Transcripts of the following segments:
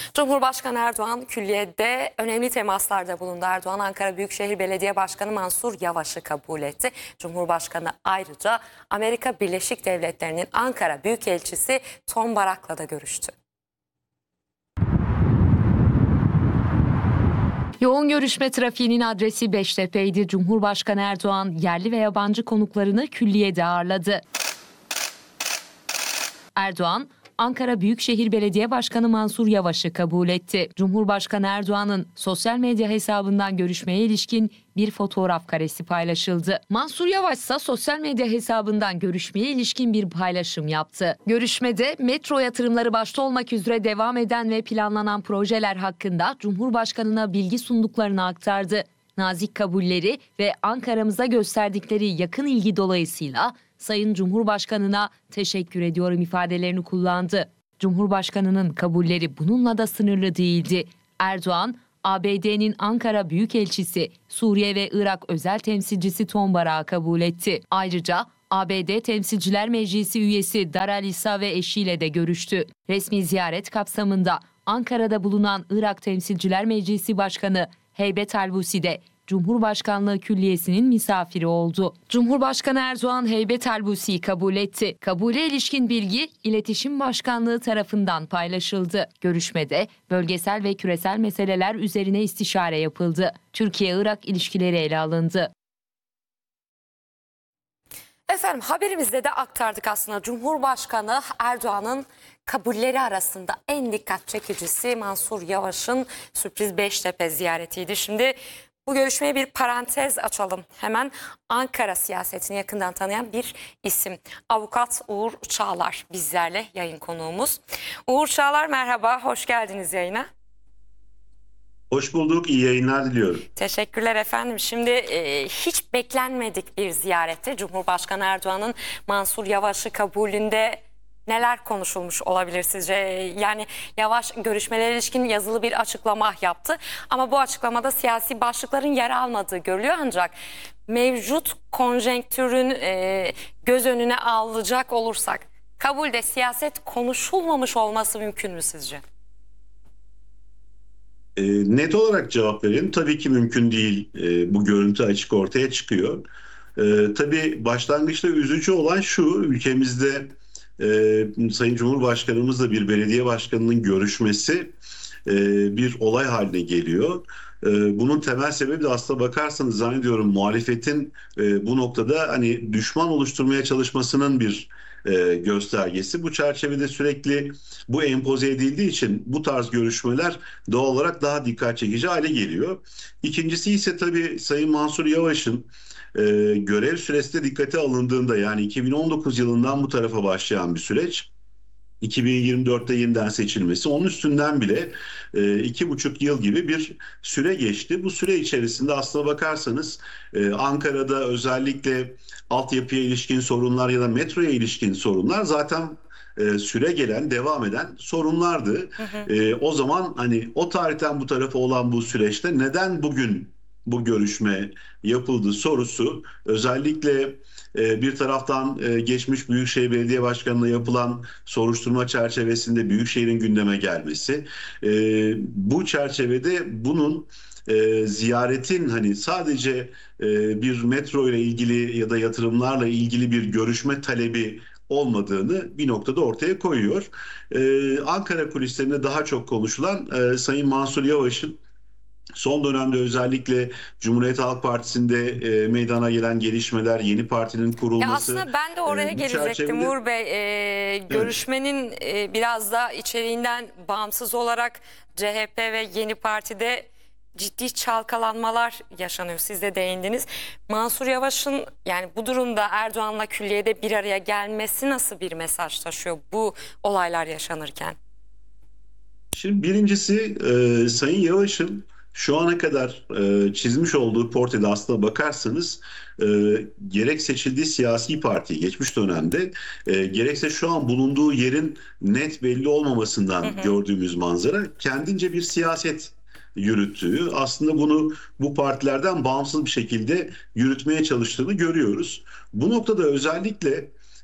Cumhurbaşkanı Erdoğan külliyede önemli temaslarda bulundu. Erdoğan Ankara Büyükşehir Belediye Başkanı Mansur Yavaş'ı kabul etti. Cumhurbaşkanı ayrıca Amerika Birleşik Devletleri'nin Ankara Büyükelçisi Tom Barak'la da görüştü. Yoğun görüşme trafiğinin adresi Beştepe'ydi. Cumhurbaşkanı Erdoğan yerli ve yabancı konuklarını külliyede ağırladı. Erdoğan, Ankara Büyükşehir Belediye Başkanı Mansur Yavaş'ı kabul etti. Cumhurbaşkanı Erdoğan'ın sosyal medya hesabından görüşmeye ilişkin bir fotoğraf karesi paylaşıldı. Mansur Yavaş ise sosyal medya hesabından görüşmeye ilişkin bir paylaşım yaptı. Görüşmede metro yatırımları başta olmak üzere devam eden ve planlanan projeler hakkında Cumhurbaşkanı'na bilgi sunduklarını aktardı. Nazik kabulleri ve Ankara'mıza gösterdikleri yakın ilgi dolayısıyla Sayın Cumhurbaşkanı'na teşekkür ediyorum ifadelerini kullandı. Cumhurbaşkanı'nın kabulleri bununla da sınırlı değildi. Erdoğan, ABD'nin Ankara Büyükelçisi, Suriye ve Irak özel temsilcisi Tom Barak'ı kabul etti. Ayrıca ABD Temsilciler Meclisi üyesi Daral İsa ve eşiyle de görüştü. Resmi ziyaret kapsamında Ankara'da bulunan Irak Temsilciler Meclisi Başkanı Heybet Albusi de Cumhurbaşkanlığı Külliyesi'nin misafiri oldu. Cumhurbaşkanı Erdoğan Heybet Albusi'yi kabul etti. Kabule ilişkin bilgi İletişim Başkanlığı tarafından paylaşıldı. Görüşmede bölgesel ve küresel meseleler üzerine istişare yapıldı. Türkiye-Irak ilişkileri ele alındı. Efendim haberimizde de aktardık aslında Cumhurbaşkanı Erdoğan'ın kabulleri arasında en dikkat çekicisi Mansur Yavaş'ın sürpriz Beştepe ziyaretiydi. Şimdi bu görüşmeye bir parantez açalım. Hemen Ankara siyasetini yakından tanıyan bir isim. Avukat Uğur Çağlar bizlerle yayın konuğumuz. Uğur Çağlar merhaba, hoş geldiniz yayına. Hoş bulduk, iyi yayınlar diliyorum. Teşekkürler efendim. Şimdi hiç beklenmedik bir ziyarette Cumhurbaşkanı Erdoğan'ın Mansur Yavaş'ı kabulünde neler konuşulmuş olabilir sizce? Yani Yavaş görüşmelere ilişkin yazılı bir açıklama yaptı. Ama bu açıklamada siyasi başlıkların yer almadığı görülüyor. Ancak mevcut konjonktürün göz önüne alacak olursak kabulde siyaset konuşulmamış olması mümkün mü sizce? Net olarak cevap vereyim. Tabii ki mümkün değil. Bu görüntü açık ortaya çıkıyor. Tabii başlangıçta üzücü olan şu, ülkemizde Sayın Cumhurbaşkanımızla bir belediye başkanının görüşmesi bir olay haline geliyor. Bunun temel sebebi de aslına bakarsanız zannediyorum muhalefetin bu noktada hani düşman oluşturmaya çalışmasının bir göstergesi. Bu çerçevede sürekli bu empoze edildiği için bu tarz görüşmeler doğal olarak daha dikkat çekici hale geliyor. İkincisi ise tabii Sayın Mansur Yavaş'ın görev süresi de dikkate alındığında, yani 2019 yılından bu tarafa başlayan bir süreç, 2024'te yeniden seçilmesi, onun üstünden bile 2,5 yıl gibi bir süre geçti. Bu süre içerisinde aslına bakarsanız Ankara'da özellikle altyapıya ilişkin sorunlar ya da metroya ilişkin sorunlar zaten süre gelen, devam eden sorunlardı. O zaman hani o tarihten bu tarafa olan bu süreçte neden bugün bu görüşme yapıldı sorusu, özellikle bir taraftan geçmiş Büyükşehir Belediye Başkanı'na yapılan soruşturma çerçevesinde Büyükşehir'in gündeme gelmesi, bu çerçevede bunun ziyaretin hani sadece bir metro ile ilgili ya da yatırımlarla ilgili bir görüşme talebi olmadığını bir noktada ortaya koyuyor. Ankara kulislerinde daha çok konuşulan Sayın Mansur Yavaş'ın son dönemde özellikle Cumhuriyet Halk Partisi'nde meydana gelen gelişmeler, yeni partinin kurulması. Ya aslında ben de oraya gelecektim Uğur Bey. Görüşmenin biraz da içeriğinden bağımsız olarak CHP ve yeni partide ciddi çalkalanmalar yaşanıyor. Siz de değindiniz. Mansur Yavaş'ın yani bu durumda Erdoğan'la külliyede bir araya gelmesi nasıl bir mesaj taşıyor bu olaylar yaşanırken? Şimdi birincisi Sayın Yavaş'ın şu ana kadar çizmiş olduğu portrede aslına bakarsanız gerek seçildiği siyasi parti geçmiş dönemde gerekse şu an bulunduğu yerin net belli olmamasından gördüğümüz manzara kendince bir siyaset yürüttüğü, aslında bunu bu partilerden bağımsız bir şekilde yürütmeye çalıştığını görüyoruz. Bu noktada özellikle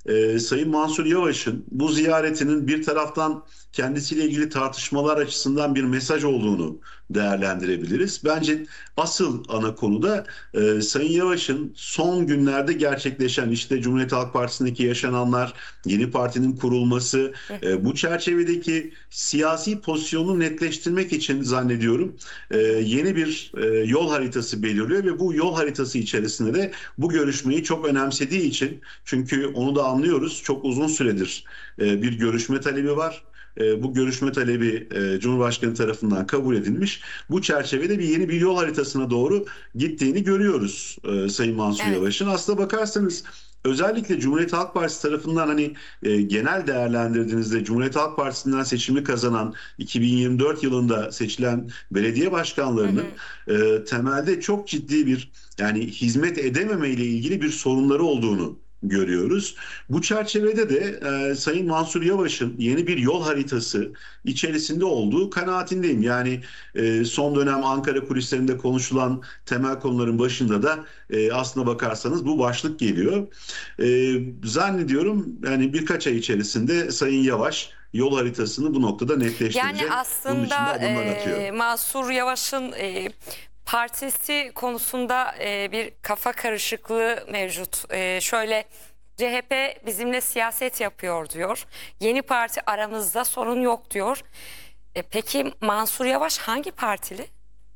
Sayın Mansur Yavaş'ın bu ziyaretinin bir taraftan kendisiyle ilgili tartışmalar açısından bir mesaj olduğunu değerlendirebiliriz. Bence asıl ana konu da Sayın Yavaş'ın son günlerde gerçekleşen işte Cumhuriyet Halk Partisi'ndeki yaşananlar, yeni partinin kurulması, bu çerçevedeki siyasi pozisyonu netleştirmek için zannediyorum yeni bir yol haritası belirliyor ve bu yol haritası içerisinde de bu görüşmeyi çok önemsediği için, çünkü onu da anlıyoruz, çok uzun süredir bir görüşme talebi var. Bu görüşme talebi Cumhurbaşkanı tarafından kabul edilmiş. Bu çerçevede yeni bir yol haritasına doğru gittiğini görüyoruz Sayın Mansur Evet. Yavaş'ın. Aslına bakarsanız özellikle Cumhuriyet Halk Partisi tarafından hani genel değerlendirdiğinizde Cumhuriyet Halk Partisi'nden seçimi kazanan 2024 yılında seçilen belediye başkanlarının temelde çok ciddi bir yani hizmet edememe ile ilgili bir sorunları olduğunu görüyoruz. Bu çerçevede de Sayın Mansur Yavaş'ın yeni bir yol haritası içerisinde olduğu kanaatindeyim. Yani son dönem Ankara kulislerinde konuşulan temel konuların başında da aslına bakarsanız bu başlık geliyor. Zannediyorum yani birkaç ay içerisinde Sayın Yavaş yol haritasını bu noktada netleştirecek. Yani Bunun için de aslında adımlar atıyor. Mansur Yavaş'ın partisi konusunda bir kafa karışıklığı mevcut. Şöyle, CHP bizimle siyaset yapıyor diyor. Yeni parti aramızda sorun yok diyor. Peki Mansur Yavaş hangi partili?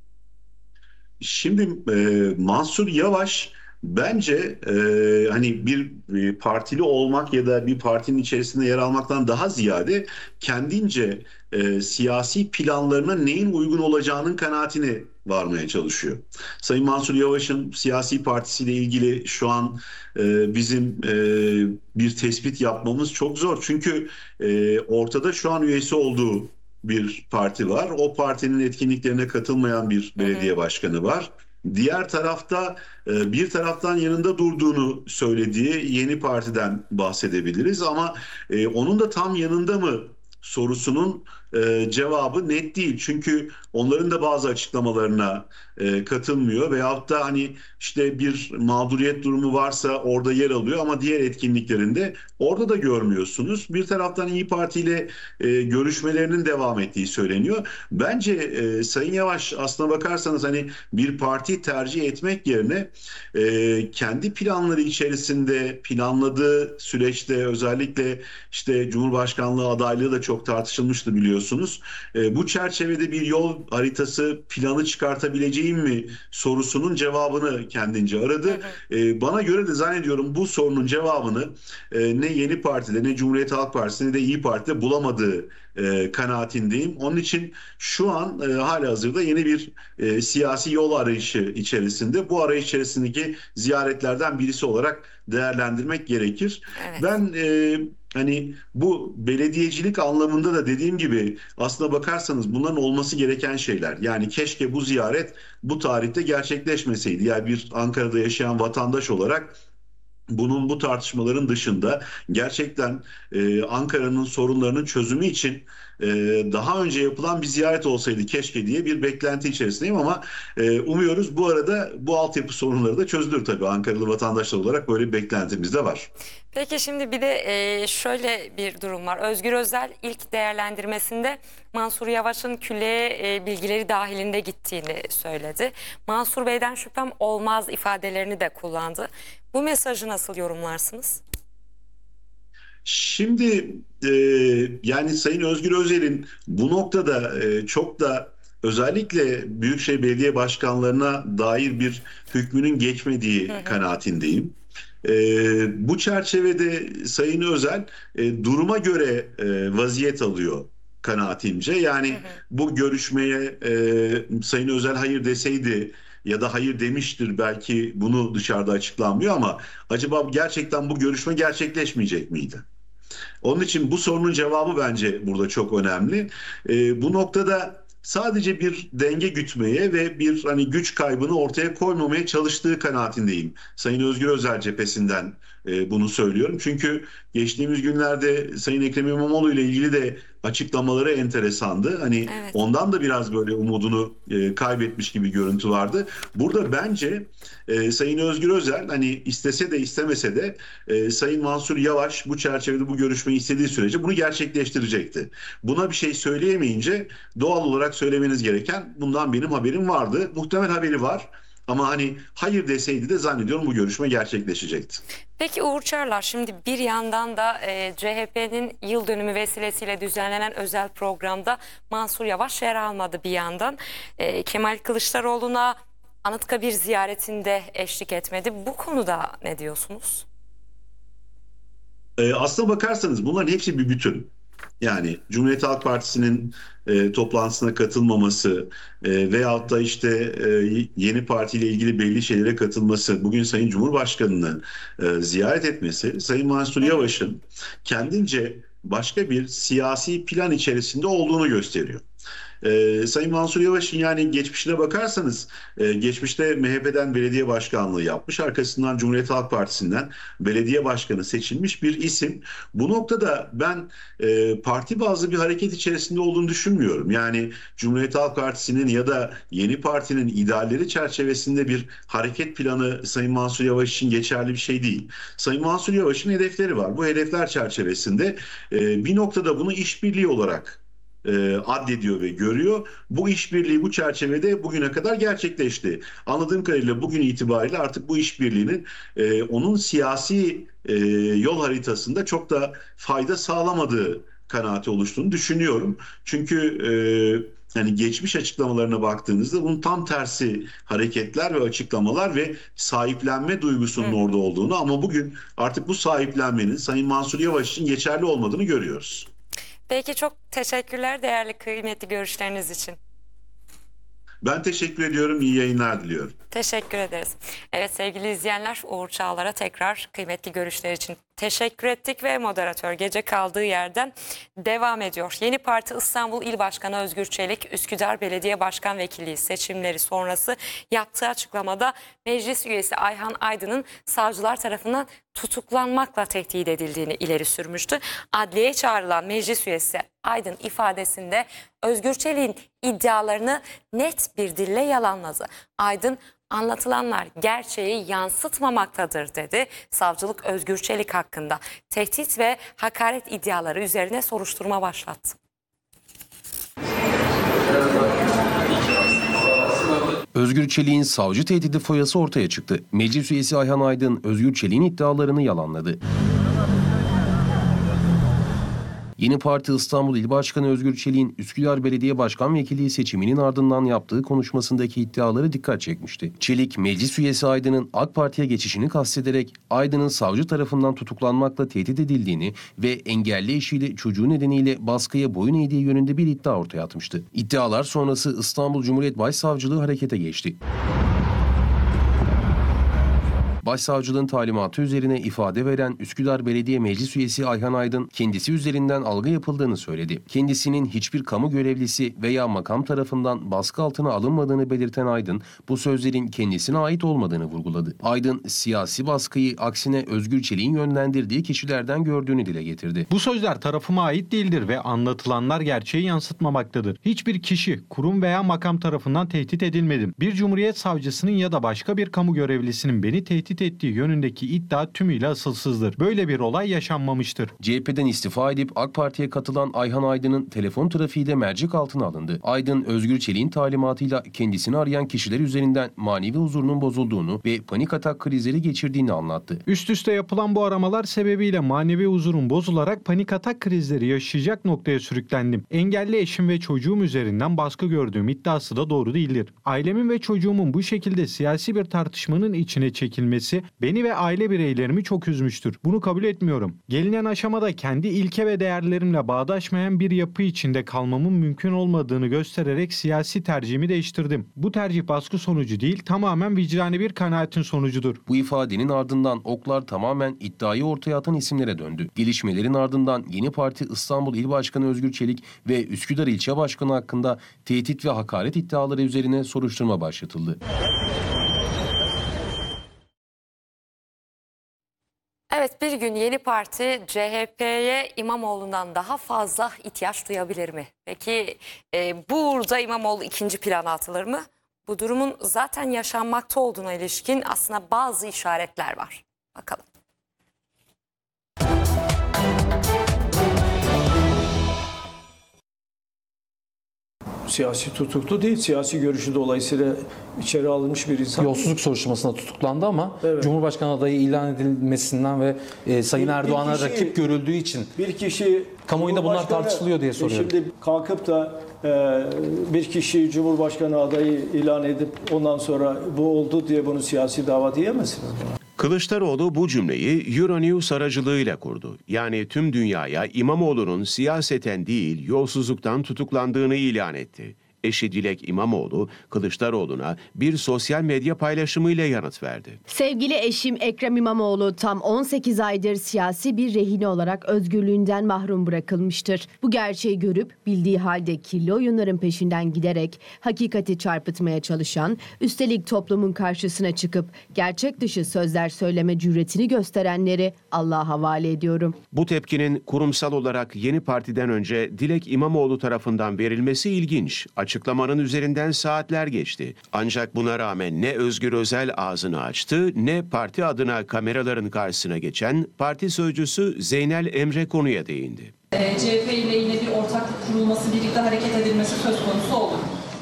Şimdi Mansur Yavaş bence hani bir partili olmak ya da bir partinin içerisinde yer almaktan daha ziyade kendince siyasi planlarına neyin uygun olacağının kanaatine varmaya çalışıyor. Sayın Mansur Yavaş'ın siyasi partisiyle ilgili şu an bizim bir tespit yapmamız çok zor. Çünkü ortada şu an üyesi olduğu bir parti var. O partinin etkinliklerine katılmayan bir belediye başkanı var. Diğer tarafta bir taraftan yanında durduğunu söylediği yeni partiden bahsedebiliriz ama onun da tam yanında mı sorusunun cevabı net değil. Çünkü onların da bazı açıklamalarına katılmıyor veyahut da hani işte bir mağduriyet durumu varsa orada yer alıyor ama diğer etkinliklerinde orada da görmüyorsunuz. Bir taraftan İYİ Parti ile görüşmelerinin devam ettiği söyleniyor. Bence Sayın Yavaş aslına bakarsanız hani bir parti tercih etmek yerine kendi planları içerisinde planladığı süreçte özellikle işte Cumhurbaşkanlığı adaylığı da çok tartışılmıştı biliyorsunuz. Bu çerçevede bir yol haritası planı çıkartabileceğim mi sorusunun cevabını kendince aradı. Bana göre de zannediyorum bu sorunun cevabını ne Yeni Parti'de ne Cumhuriyet Halk Partisi ne de İYİ Parti'de bulamadığı kanaatindeyim. Onun için şu an halihazırda yeni bir siyasi yol arayışı içerisinde. Bu arayış içerisindeki ziyaretlerden birisi olarak değerlendirmek gerekir. Evet. Ben hani bu belediyecilik anlamında da dediğim gibi aslına bakarsanız bunların olması gereken şeyler. Yani keşke bu ziyaret bu tarihte gerçekleşmeseydi. Yani bir Ankara'da yaşayan vatandaş olarak bunun bu tartışmaların dışında gerçekten Ankara'nın sorunlarının çözümü için daha önce yapılan bir ziyaret olsaydı keşke diye bir beklenti içerisindeyim ama umuyoruz bu arada bu altyapı sorunları da çözülür tabii. Ankaralı vatandaşlar olarak böyle bir beklentimiz de var. Peki şimdi bir de şöyle bir durum var. Özgür Özel ilk değerlendirmesinde Mansur Yavaş'ın külleye bilgileri dahilinde gittiğini söyledi. Mansur Bey'den şüphem olmaz ifadelerini de kullandı. Bu mesajı nasıl yorumlarsınız? Şimdi yani Sayın Özgür Özel'in bu noktada çok da özellikle Büyükşehir Belediye Başkanlarına dair bir hükmünün geçmediği kanaatindeyim. Bu çerçevede Sayın Özel duruma göre vaziyet alıyor kanaatimce. Yani bu görüşmeye Sayın Özel hayır deseydi ya da hayır demiştir belki bunu dışarıda açıklanmıyor ama acaba gerçekten bu görüşme gerçekleşmeyecek miydi? Onun için bu sorunun cevabı bence burada çok önemli. Bu noktada sadece bir denge gütmeye ve bir hani güç kaybını ortaya koymamaya çalıştığı kanaatindeyim. Sayın Özgür Özel cephesinden bunu söylüyorum. Çünkü geçtiğimiz günlerde Sayın Ekrem İmamoğlu ile ilgili de açıklamaları enteresandı. Hani Evet. ondan da biraz böyle umudunu kaybetmiş gibi görüntü vardı. Burada bence Sayın Özgür Özel hani istese de istemese de Sayın Mansur Yavaş bu çerçevede bu görüşmeyi istediği sürece bunu gerçekleştirecekti. Buna bir şey söyleyemeyince doğal olarak söylemeniz gereken bundan benim haberim vardı. Muhtemel haberi var. Ama hani hayır deseydi de zannediyorum bu görüşme gerçekleşecekti. Peki Uğur Çağlar, şimdi bir yandan da CHP'nin yıl dönümü vesilesiyle düzenlenen özel programda Mansur Yavaş yer almadı bir yandan. Kemal Kılıçdaroğlu'na Anıtkabir ziyaretinde eşlik etmedi. Bu konuda ne diyorsunuz? Aslına bakarsanız bunların hepsi bir bütün. Yani Cumhuriyet Halk Partisi'nin toplantısına katılmaması veyahut da işte yeni partiyle ilgili belli şeylere katılması, bugün Sayın Cumhurbaşkanı'nı ziyaret etmesi, Sayın Mansur Yavaş'ın kendince başka bir siyasi plan içerisinde olduğunu gösteriyor. Sayın Mansur Yavaş'ın yani geçmişine bakarsanız geçmişte MHP'den belediye başkanlığı yapmış. Arkasından Cumhuriyet Halk Partisi'nden belediye başkanı seçilmiş bir isim. Bu noktada ben parti bazlı bir hareket içerisinde olduğunu düşünmüyorum. Yani Cumhuriyet Halk Partisi'nin ya da yeni partinin idealleri çerçevesinde bir hareket planı Sayın Mansur Yavaş için geçerli bir şey değil. Sayın Mansur Yavaş'ın hedefleri var. Bu hedefler çerçevesinde bir noktada bunu işbirliği olarak addediyor ve görüyor. Bu işbirliği bu çerçevede bugüne kadar gerçekleşti. Anladığım kadarıyla bugün itibariyle artık bu işbirliğinin onun siyasi yol haritasında çok da fayda sağlamadığı kanaati oluştuğunu düşünüyorum. Çünkü yani geçmiş açıklamalarına baktığınızda bunun tam tersi hareketler ve açıklamalar ve sahiplenme duygusunun orada olduğunu, ama bugün artık bu sahiplenmenin Sayın Mansur Yavaş için geçerli olmadığını görüyoruz. Peki, çok teşekkürler değerli kıymetli görüşleriniz için. Ben teşekkür ediyorum. İyi yayınlar diliyorum. Teşekkür ederiz. Evet sevgili izleyenler, Uğur Çağlar'a tekrar kıymetli görüşler için teşekkür ettik ve moderatör gece kaldığı yerden devam ediyor. Yeni Parti İstanbul İl Başkanı Özgür Çelik, Üsküdar Belediye Başkan Vekilliği seçimleri sonrası yaptığı açıklamada meclis üyesi Ayhan Aydın'ın savcılar tarafından tutuklanmakla tehdit edildiğini ileri sürmüştü. Adliyeye çağrılan meclis üyesi Aydın ifadesinde Özgür Çelik'in iddialarını net bir dille yalanladı. Aydın, anlatılanlar gerçeği yansıtmamaktadır dedi. Savcılık Özgür Çelik hakkında tehdit ve hakaret iddiaları üzerine soruşturma başlattı. Özgür Çelik'in savcı tehdidi foyası ortaya çıktı. Meclis üyesi Ayhan Aydın, Özgür Çelik'in iddialarını yalanladı. Yeni Parti İstanbul İl Başkanı Özgür Çelik'in Üsküdar Belediye Başkan Vekilliği seçiminin ardından yaptığı konuşmasındaki iddiaları dikkat çekmişti. Çelik, meclis üyesi Aydın'ın AK Parti'ye geçişini kastederek Aydın'ın savcı tarafından tutuklanmakla tehdit edildiğini ve engelli eşiyle çocuğu nedeniyle baskıya boyun eğdiği yönünde bir iddia ortaya atmıştı. İddialar sonrası İstanbul Cumhuriyet Başsavcılığı harekete geçti. Başsavcılığın talimatı üzerine ifade veren Üsküdar Belediye Meclis Üyesi Ayhan Aydın, kendisi üzerinden algı yapıldığını söyledi. Kendisinin hiçbir kamu görevlisi veya makam tarafından baskı altına alınmadığını belirten Aydın, bu sözlerin kendisine ait olmadığını vurguladı. Aydın, siyasi baskıyı aksine Özgür Çelik'in yönlendirdiği kişilerden gördüğünü dile getirdi. Bu sözler tarafıma ait değildir ve anlatılanlar gerçeği yansıtmamaktadır. Hiçbir kişi, kurum veya makam tarafından tehdit edilmedim. Bir cumhuriyet savcısının ya da başka bir kamu görevlisinin beni tehdit ettiği yönündeki iddia tümüyle asılsızdır. Böyle bir olay yaşanmamıştır. CHP'den istifa edip AK Parti'ye katılan Ayhan Aydın'ın telefon trafiği de mercek altına alındı. Aydın, Özgür Çelik'in talimatıyla kendisini arayan kişiler üzerinden manevi huzurunun bozulduğunu ve panik atak krizleri geçirdiğini anlattı. Üst üste yapılan bu aramalar sebebiyle manevi huzurum bozularak panik atak krizleri yaşayacak noktaya sürüklendim. Engelli eşim ve çocuğum üzerinden baskı gördüğüm iddiası da doğru değildir. Ailemin ve çocuğumun bu şekilde siyasi bir tartışmanın içine çekilmesi beni ve aile bireylerimi çok üzmüştür. Bunu kabul etmiyorum. Gelinen aşamada kendi ilke ve değerlerimle bağdaşmayan bir yapı içinde kalmamın mümkün olmadığını göstererek siyasi tercihimi değiştirdim. Bu tercih baskı sonucu değil, tamamen vicdani bir kanaatin sonucudur. Bu ifadenin ardından oklar tamamen iddiayı ortaya atan isimlere döndü. Gelişmelerin ardından Yeni Parti İstanbul İl Başkanı Özgür Çelik ve Üsküdar İlçe Başkanı hakkında tehdit ve hakaret iddiaları üzerine soruşturma başlatıldı. Evet, bir gün yeni parti CHP'ye İmamoğlu'ndan daha fazla ihtiyaç duyabilir mi? Peki burada İmamoğlu ikinci plana atılır mı? Bu durumun zaten yaşanmakta olduğuna ilişkin aslında bazı işaretler var. Bakalım. Siyasi tutuklu değil, siyasi görüşü dolayısıyla içeri alınmış bir insan. Yolsuzluk soruşturmasında tutuklandı ama Evet. Cumhurbaşkanı adayı ilan edilmesinden ve Sayın Erdoğan'a kişi- rakip görüldüğü için Bir kişi Kamuoyunda bunlar Cumhurbaşkanı- tartışılıyor diye soruyorum. Şimdi kalkıp da bir kişi Cumhurbaşkanı adayı ilan edip ondan sonra bu oldu diye bunu siyasi dava diyemezsiniz buna. Kılıçdaroğlu bu cümleyi Euronews aracılığıyla kurdu. Yani tüm dünyaya İmamoğlu'nun siyaseten değil yolsuzluktan tutuklandığını ilan etti. Eşi Dilek İmamoğlu, Kılıçdaroğlu'na bir sosyal medya paylaşımıyla yanıt verdi. Sevgili eşim Ekrem İmamoğlu tam 18 aydır siyasi bir rehine olarak özgürlüğünden mahrum bırakılmıştır. Bu gerçeği görüp bildiği halde kirli oyunların peşinden giderek hakikati çarpıtmaya çalışan, üstelik toplumun karşısına çıkıp gerçek dışı sözler söyleme cüretini gösterenleri Allah'a havale ediyorum. Bu tepkinin kurumsal olarak yeni partiden önce Dilek İmamoğlu tarafından verilmesi ilginç. Açıklamanın üzerinden saatler geçti. Ancak buna rağmen ne Özgür Özel ağzını açtı ne parti adına kameraların karşısına geçen parti sözcüsü Zeynel Emre konuya değindi. CHP ile yine bir ortaklık kurulması, birlikte hareket edilmesi söz konusu olur.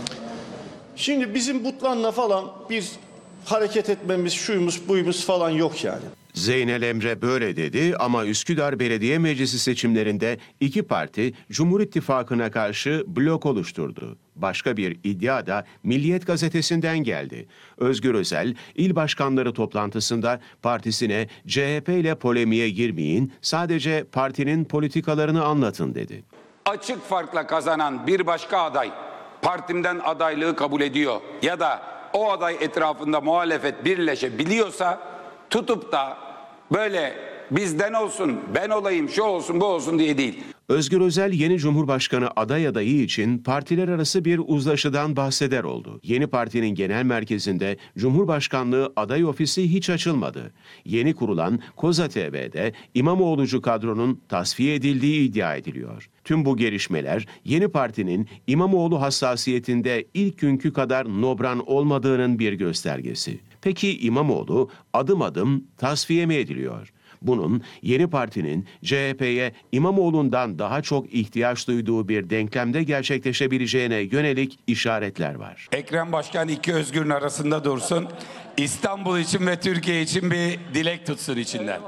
Şimdi bizim Butlan'la falan bir hareket etmemiz, şuyumuz buyumuz falan yok yani. Zeynel Emre böyle dedi ama Üsküdar Belediye Meclisi seçimlerinde iki parti Cumhur İttifakı'na karşı blok oluşturdu. Başka bir iddia da Milliyet gazetesinden geldi. Özgür Özel, il başkanları toplantısında partisine CHP ile polemiğe girmeyin, sadece partinin politikalarını anlatın dedi. Açık farkla kazanan bir başka aday partimden adaylığı kabul ediyor ya da o aday etrafında muhalefet birleşebiliyorsa tutup da böyle bizden olsun, ben olayım, şu olsun, bu olsun diye değil. Özgür Özel yeni Cumhurbaşkanı adayı için partiler arası bir uzlaşıdan bahseder oldu. Yeni partinin genel merkezinde Cumhurbaşkanlığı aday ofisi hiç açılmadı. Yeni kurulan Koza TV'de İmamoğlu'cu kadronun tasfiye edildiği iddia ediliyor. Tüm bu gelişmeler yeni partinin İmamoğlu hassasiyetinde ilk günkü kadar nobran olmadığının bir göstergesi. Peki İmamoğlu adım adım tasfiye mi ediliyor? Bunun yeni partinin CHP'ye İmamoğlu'ndan daha çok ihtiyaç duyduğu bir denklemde gerçekleşebileceğine yönelik işaretler var. Ekrem Başkan iki özgürün arasında dursun. İstanbul için ve Türkiye için bir dilek tutsun içinden.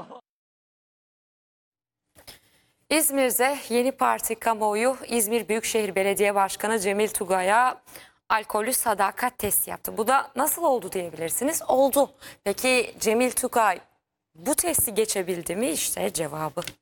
İzmir'de yeni parti kamuoyu İzmir Büyükşehir Belediye Başkanı Cemil Tugay'a alkollü sadakat testi yaptı. Bu da nasıl oldu diyebilirsiniz. Oldu. Peki Cemil Tugay bu testi geçebildi mi? İşte cevabı.